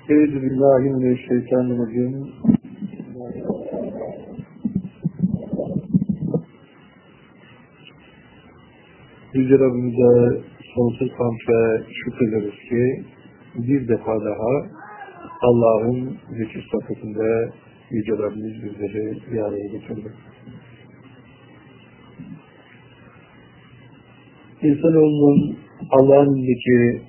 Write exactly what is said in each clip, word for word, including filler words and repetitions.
Euzubillahimineşşeytanirracim. Yüce Rabbimize sonsuz hamd ve şükrederiz ki bir defa daha Allah'ın zikir sohbetinde Yüce Rabbimiz bizleri bir araya getirdi. İnsanoğlunun Allah'ın zikri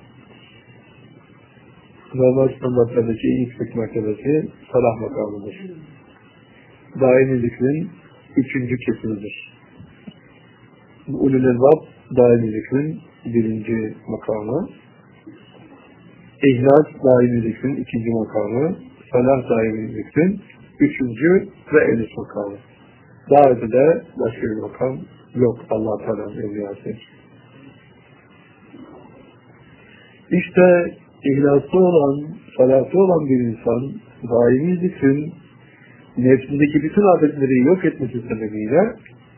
normal standartlardaki en yüksek mertebesi salah makamıdır. Daimi zikrin üçüncü kesimidir. Ulul elbab daimi zikrin birinci makamı, İhlas daimi zikrin ikinci makamı, salah daimi zikrin üçüncü ve en üst makamı. Daha ötede başka bir makam yok Allah-u Teala'nın evliyası. İşte İhlaslı olan, salatı olan bir insan, daimi zikrin nefsindeki bütün adetleri yok etmesi sebebiyle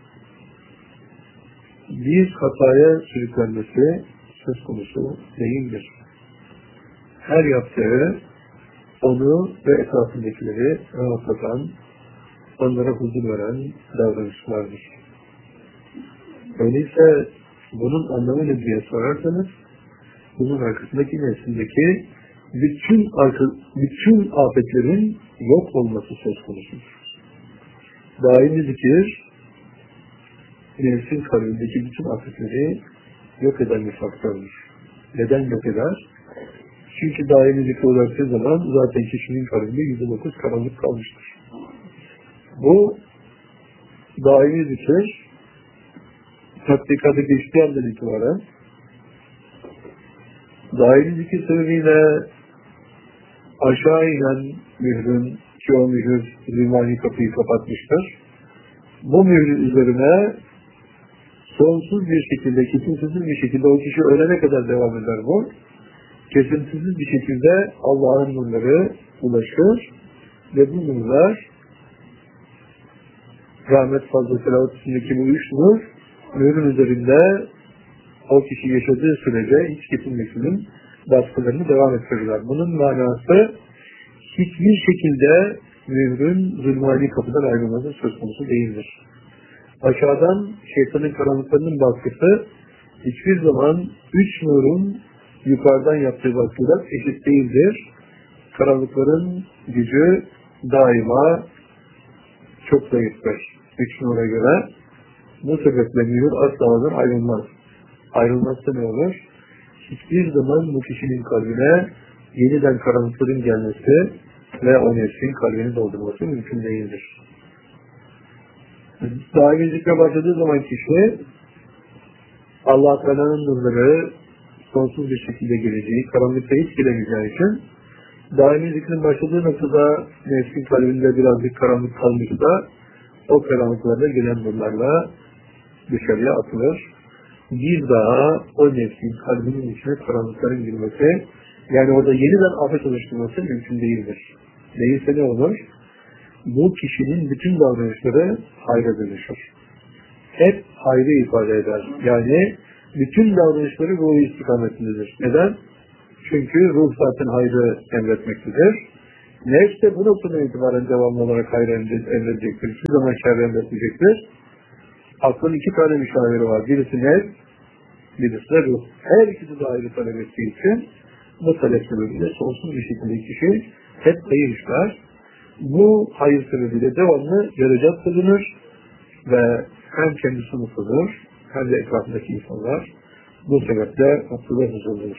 bir hataya sürüklenmesi söz konusu değildir. Her yaptığı onu ve etrafındakileri rahatlatan, onlara huzur veren davranışlardır. Öyleyse bunun anlamı ne diye sorarsanız, bunun arkasındaki nefsindeki bütün, arka, bütün afetlerin yok olması söz konusudur. Daimi zikir, nefsin kalbindeki bütün afetleri yok eden bir faktördür. Neden yok eder? Çünkü daimi zikir uğraştığı zaman zaten kişinin kalbinde yüzde dokuz karanlık kalmıştır. Bu daimi zikir tatbikatı geçtiği andan itibaren daimi zikir sebebiyle aşağı inen mührün, ki o mühür zimani kapıyı kapatmıştır. Bu mührün üzerine sonsuz bir şekilde, kesintisiz bir şekilde o kişi ölene kadar devam eder bu. Kesintisiz bir şekilde Allah'ın nurları ulaşır ve bu nurlar rahmet fazla selavat üstündeki bu üç nur mührün üzerinde o kişi yaşadığı sürece hiç kesilmesinin baskılarını devam ettirirler. Bunun manası hiçbir şekilde mührün zulmani kapıdan ayrılması söz konusu değildir. Aşağıdan şeytanın karanlıklarının baskısı hiçbir zaman üç nurun yukarıdan yaptığı baskılar eşit değildir. Karanlıkların gücü daima çok zayıftır üç nura göre. Bu sebeple mühür asla ayrılmaz. Ayrılmazsa ne olur? Hiçbir zaman bu kişinin kalbine yeniden karanlıkların gelmesi ve o nefsin kalbini doldurması mümkün değildir. Daimi zikre başladığı zaman kişi Allah-u Teala'nın nurları sonsuz bir şekilde geleceği, karanlıkta hiç gelemeyeceği için daimi zikrin başladığı noktada nefsin kalbinde birazcık karanlık kalmışsa o karanlıklarda gelen nurlarla dışarıya atılır. Bir daha o nefsin kalbinin içine karanlıkların girmesi, yani orada yeniden afet oluşturması mümkün değildir. Değilse ne olur? Bu kişinin bütün davranışları hayra dönüşür. Hep hayrı ifade eder. Yani bütün davranışları ruh istikametindedir. Neden? Çünkü ruh zaten hayrı emretmektedir. Nefs de bu noktadan itibaren devamlı olarak hayrı emredecektir. Hiçbir zaman şerri emretmeyecektir. Aklın iki tane müşaviri var. Birisi nefs, birisi de ruh. Her ikisi de ayrı talep ettiği için bu talep sebebiyle sonsuz bir şekilde kişi hep hayır işler. Bu hayır sebebiyle devamlı derecat kazanır ve hem kendisi mutludur hem de etrafındaki insanlar bu sebeple mutlu ve huzurludur.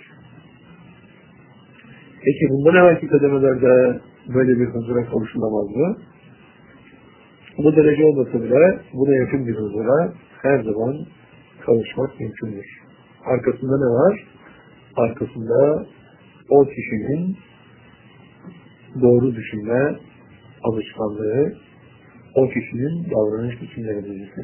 Peki bundan evvelki kademelerde böyle bir huzura kavuşulamaz mı? Bu derece olmasa bile buna yakın bir huzura her zaman kavuşmak mümkündür. Arkasında ne var? Arkasında o kişinin doğru düşünme alışkanlığı, o kişinin davranış biçimleri bilgisi.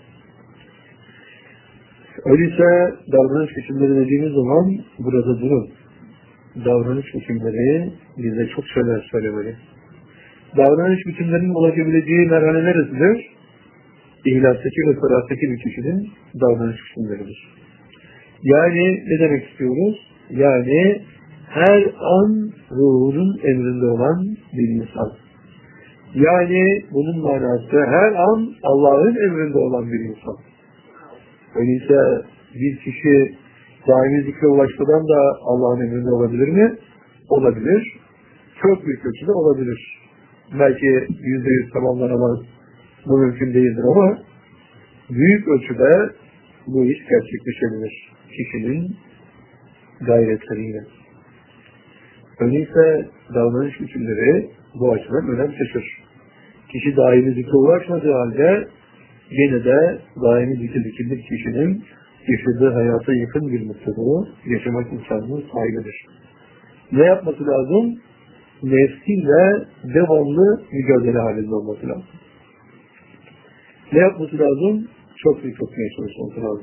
Öyleyse davranış biçimleri dediğimiz zaman burada durun. Davranış biçimleri bize çok şeyler söylemeli. Davranış biçimlerinin ulaşabileceği merhale neresidir? İhlastaki ve salattaki bir kişinin davranış biçimleridir. Yani ne demek istiyoruz? Yani her an ruhunun emrinde olan bir insan. Yani bunun manası her an Allah'ın emrinde olan bir insan. Öyleyse bir kişi daimi zikre ulaşmadan da Allah'ın emrinde olabilir mi? Olabilir. Çok büyük ölçüde olabilir. Belki yüzde yüz tamamlanamaz, bu mümkün değildir ama büyük ölçüde bu iş gerçekleşebilir kişinin gayretleriyle. Öyleyse davranış biçimleri bu açıdan önem taşır. Kişi daimi zikre ulaşmadığı halde yine de daimi zikir zikirli kişinin yaşadığı hayata yakın bir mutluluğu yaşamak imkanının sahibidir. Ne yapması lazım? Nefsiyle devamlı mücadele halinde olması lazım. Ne yapması lazım? Çok zikretmeye çalışması lazım.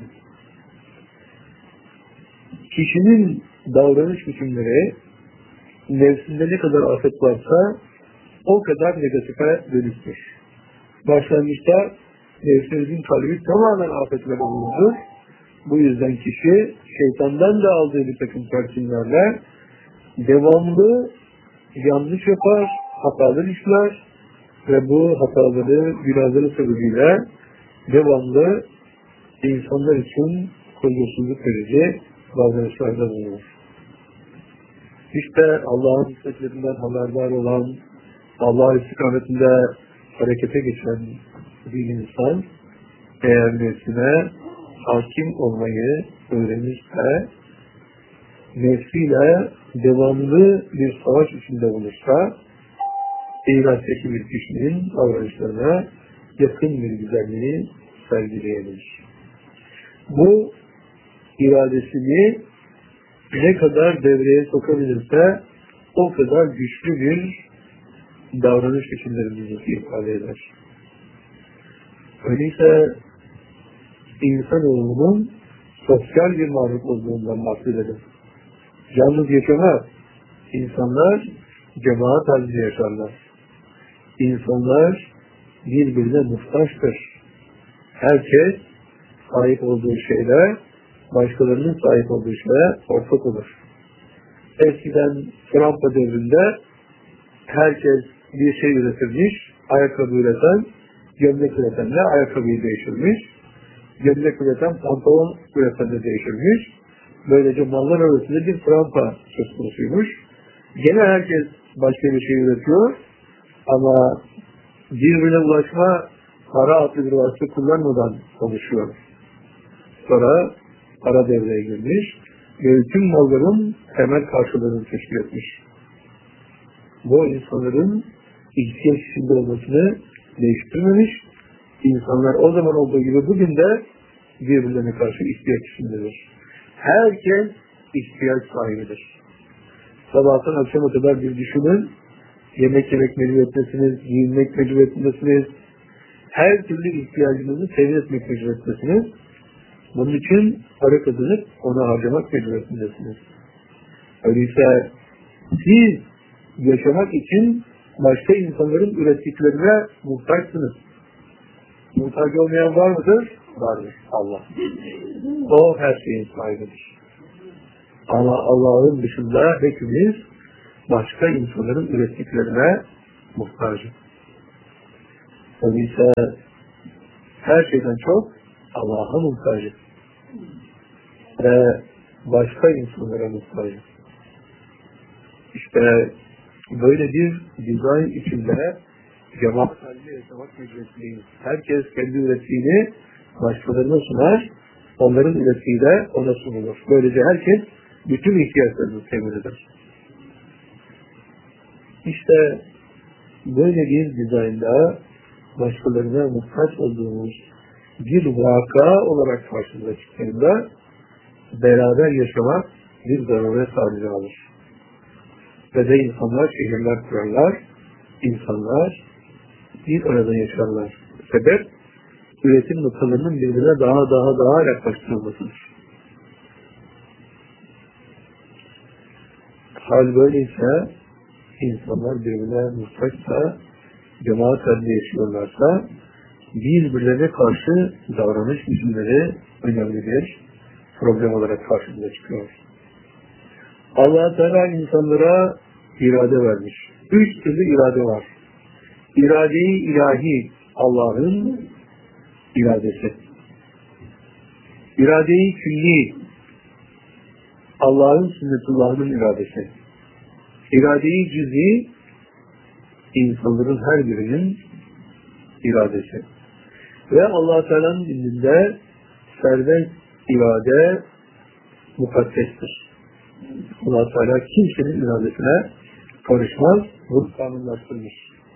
Kişinin davranış biçimleri nefsinde ne kadar afet varsa o kadar negatife dönüştür. Başlangıçta nefsimizin kalbi tamamen afetlere bulunur. Bu yüzden kişi şeytandan da aldığı bir takım telkinlerle devamlı yanlış yapar, hatalar işler ve bu hataları, günahları sebebiyle devamlı insanlar için huzursuzluk verici davranışlarda bulunur. İşte Allah'ın nimetlerinden haberdar olan, Allah istikametinde harekete geçen bir insan eğer nefsine hakim olmayı öğrenirse, nefsiyle devamlı bir savaş içinde olursa, İraddeki bir kişinin davranışlarına yakın bir güzelliği sergileyebilir. Bu iradesini ne kadar devreye sokabilirse o kadar güçlü bir davranış biçimlerimizi ifade eder. Öyleyse insanoğlunun sosyal bir varlık olduğundan bahsedelim. Yalnız yaşamaz. İnsanlar cemaat halinde yaşarlar. İnsanlar birbirine muhtaçtır. Herkes sahip olduğu şeyle başkalarının sahip olduğu şeye ortak olur. Eskiden Fransa devrinde herkes bir şey üretirmiş, ayakkabı üreten, gömlek üretenle ayakkabıyı değiştirmiş, gömlek üreten pantolon üretenle değiştirmiş. Böylece mallar arasında bir Fransa söz konusuymuş. Gene herkes başka bir şey üretiyor ama birbirine ulaşma para adlı bir vasıta kullanmadan oluşuyor. Sonra para devreye girmiş ve tüm malların temel karşılığını teşkil etmiş. Bu insanların ihtiyaç içinde olmasını değiştirmemiş. İnsanlar o zaman olduğu gibi bugün de birbirlerine karşı ihtiyaç içindedir. Herkes ihtiyaç sahibidir. Sabahtan akşama kadar bir düşünün, yemek yemek mecburiyetindesiniz, giyinmek mecburiyetindesiniz, her türlü ihtiyacınızı temin etmek mecburiyetindesiniz. Bunun için para kazanıp onu harcamak mecburiyetindesiniz. Öyleyse siz yaşamak için başka insanların ürettiklerine muhtaçsınız. Muhtaç olmayan var mıdır? Vardır. Allah. O her şeyin sahibidir. Ama Allah'ın dışında hepimiz başka insanların ürettiklerine muhtacız. Öyleyse her şeyden çok Allah'a muhtacız. Ve başka insanlara muhtacız. İşte böyle bir dizayn içinde cemaat halinde yaşamak mecburiyetindeyiz. Herkes kendi ürettiğini başkalarına sunar, onların ürettiği de ona sunulur. Böylece herkes bütün ihtiyaçlarını temin eder. İşte böyle bir dizaynda başkalarına muhtaç olduğumuz bir vaka olarak karşımıza çıktığında beraber yaşamak bir zaruret haline alır. Ve de insanlar şehirler kurarlar, insanlar bir arada yaşarlar. Sebep, üretim noktalarının birbirine daha daha daha yaklaştırılmasıdır. Hal böyleyse, insanlar birbirine muhtaçsa, cemaat halinde yaşıyorlarsa, birbirlerine karşı davranış biçimleri önemli bir problem olarak karşımıza çıkıyor. Allah Teala insanlara irade vermiş. Üç türlü irade var. İrade-i ilahi Allah'ın iradesi. İrade-i külli Allah'ın sünnetullah'ın iradesi. İrade-i cüz'i insanların her birinin iradesi. Ve Allah Teala'nın indinde serbest irade mukaddestir. Allah Teala kimsenin iradesine karışmaz, bunu kanunlaştırmış.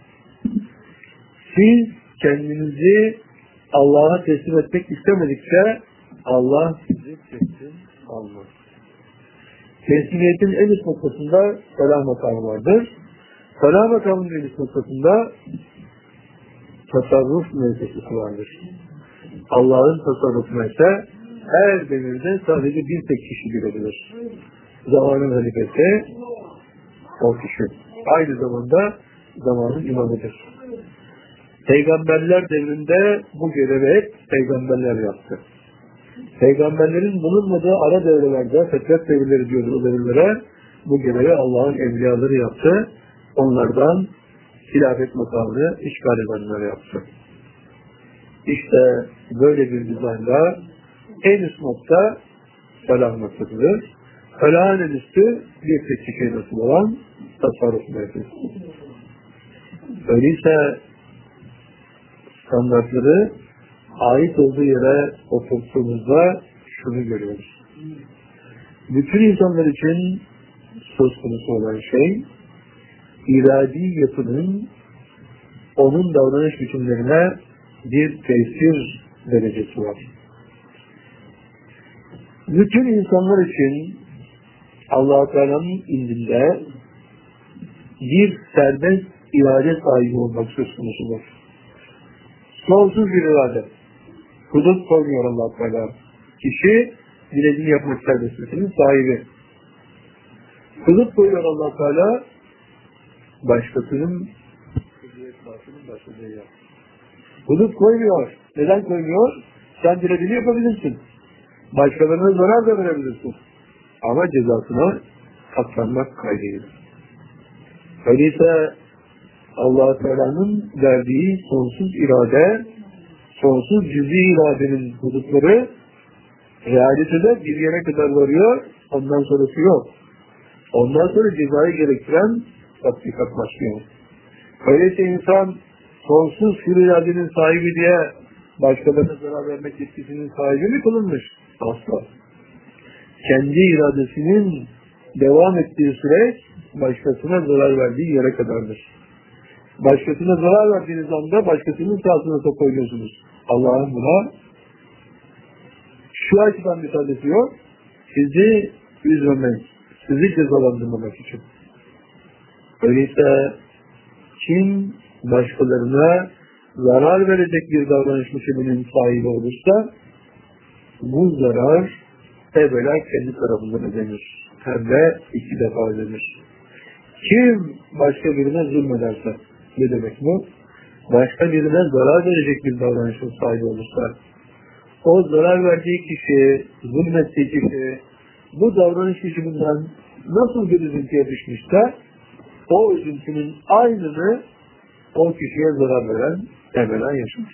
Siz kendinizi Allah'a teslim etmek istemedikçe Allah sizi teslim almaz. Teslimiyetin en üst noktasında salah makamı vardır. Salah makamının en üst noktasında tasarruf müessesesi vardır. Allah'ın tasarrufuna ise her devirde sadece bir tek kişi girebilir. Zamanın halifesi o kişi. Aynı zamanda zamanın imamıdır. Peygamberler devrinde bu görevi hep peygamberler yaptı. Peygamberlerin bulunmadığı ara devrelerde, fetret devirleri diyoruz o devirlere, bu görevi Allah'ın evliyaları yaptı. Onlardan hilafet makamını işgal edenler yaptı. İşte böyle bir düzende en üst nokta felah noktasıdır. Felahın en üstü bir tek kişiye nasıl olan tasarruf merkezisidir. Öyleyse standartları ait olduğu yere oturttuğumuzda şunu görüyoruz. Bütün insanlar için söz konusu olan şey, iradi yapının onun davranış biçimlerine bir tesir derecesi var. Bütün insanlar için Allah-u Teala'nın indinde bir serbest irade sahibi olmak söz konusudur. Sonsuz bir irade. Hudut koymuyor Allah-u Teala. Kişi dilediğini yapmak serbestliğinin sahibi. Hudut koyuyor Allah-u Teala, başkasının kudretinin başladığı yer. Hudut koymuyor. Neden koymuyor? Sen dilediğini yapabilirsin. Başkalarına zarar da verebilirsin. Ama cezasına katlanmak kaydıyla. Öyleyse Allah-u Teala'nın verdiği sonsuz irade, sonsuz cüz'i iradenin hudutları realitede bir yere kadar varıyor, ondan sonrası yok. Ondan sonra cezayı gerektiren tatbikat başlıyor. Öyleyse insan sonsuz hür iradenin sahibi diye başkalarına zarar vermek yetkisinin sahibi mi kılınmış? Asla. Kendi iradesinin devam ettiği süreç başkasına zarar verdiği yere kadardır. Başkasına zarar verdiğiniz anda başkasının sahasına top oynuyorsunuz. Allah'ın buna şu açıdan müsaadesi yok. Sizi üzmemek, sizi cezalandırmamak için. Öyleyse kim başkalarına zarar verecek bir davranış biçiminin sahibi olursa bu zarar evvela kendi tarafından ödenir. Hem de iki defa ödenir. Kim başka birine zulmederse, ne demek bu? Başka birine zarar verecek bir davranışın sahibi olursa, o zarar verdiği kişi, zulmettiği kişi, bu davranış biçiminden nasıl bir üzüntüye düşmüşse, o üzüntünün aynını o kişiye zarar veren evvela yaşamış.